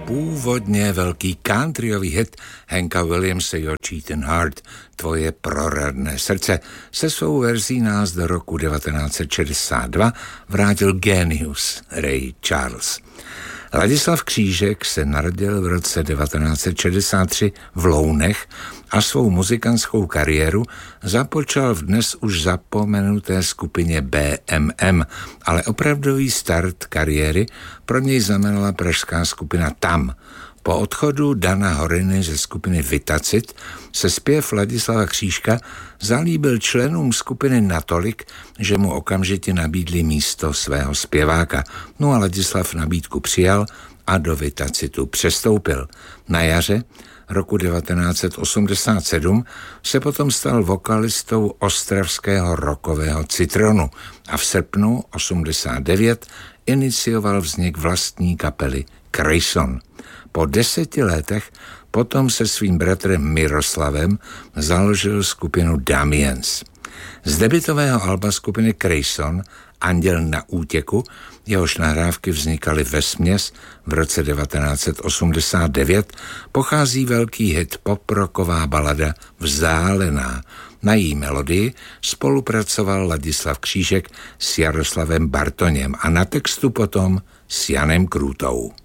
Původně velký countryový hit Hanka Williamse Your Cheatin' Heart, Tvoje proradné srdce, se svou verzí nás do roku 1962 vrátil génius Ray Charles. Ladislav Křížek se narodil v roce 1963 v Lounech a svou muzikantskou kariéru započal v dnes už zapomenuté skupině BMM, ale opravdový start kariéry pro něj znamenala pražská skupina Tam. Po odchodu Dana Horiny ze skupiny Vitacit se zpěv Ladislava Křížka zalíbil členům skupiny natolik, že mu okamžitě nabídli místo svého zpěváka. No a Ladislav nabídku přijal a do Vitacitu přestoupil. Na jaře roku 1987 se potom stal vokalistou ostravského rockového Citronu a v srpnu 89 inicioval vznik vlastní kapely Krejson. Po 10 letech potom se svým bratrem Miroslavem založil skupinu Damiens. Z debutového alba skupiny Krejson Anděl na útěku, jehož nahrávky vznikaly vesměs v roce 1989, pochází velký hit poprocková balada Vzdálená. Na její melodii spolupracoval Ladislav Křížek s Jaroslavem Bartoněm a na textu potom s Janem Krůtou.